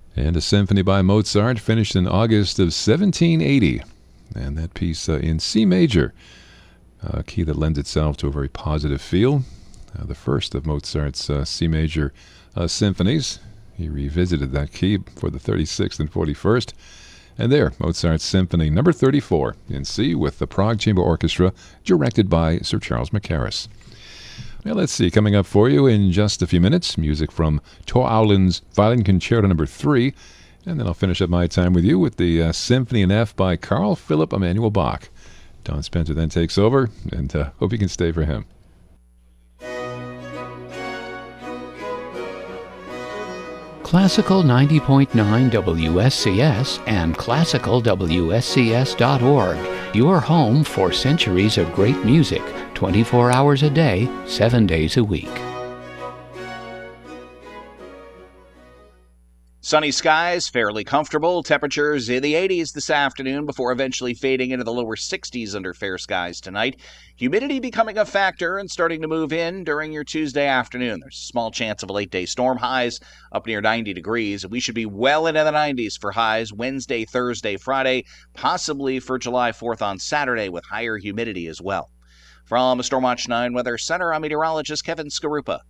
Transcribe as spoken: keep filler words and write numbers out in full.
And a symphony by Mozart finished in August of seventeen eighty. And that piece uh, in C major, a key that lends itself to a very positive feel. Uh, the first of Mozart's uh, C major uh, symphonies. He revisited that key for the thirty-sixth and forty-first. And there, Mozart's Symphony number thirty-four in C with the Prague Chamber Orchestra, directed by Sir Charles Mackerras. Well, let's see, coming up for you in just a few minutes, music from Tor Aulin's Violin Concerto number three, and then I'll finish up my time with you with the uh, Symphony in F by Carl Philipp Emanuel Bach. Don Spencer then takes over, and uh, hope you can stay for him. Classical ninety point nine W S C S and classical W S C S dot org, your home for centuries of great music, twenty-four hours a day, seven days a week. Sunny skies, fairly comfortable. Temperatures in the eighties this afternoon before eventually fading into the lower sixties under fair skies tonight. Humidity becoming a factor and starting to move in during your Tuesday afternoon. There's a small chance of a late-day storm, highs up near ninety degrees. We should be well into the nineties for highs Wednesday, Thursday, Friday, possibly for July fourth on Saturday with higher humidity as well. From Stormwatch nine Weather Center, I'm meteorologist Kevin Skarupa.